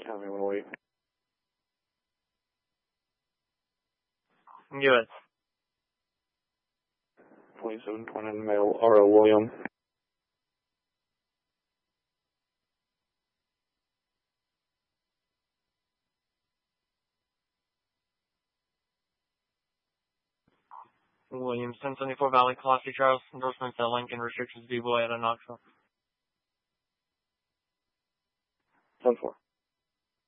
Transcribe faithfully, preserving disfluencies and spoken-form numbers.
County one oh eight. U S twenty-seven twenty male R L William. Williams, ten seventy-four Valley, Colossi Charles, endorsements at Lincoln, restrictions B-Boy at Knoxville. ten four.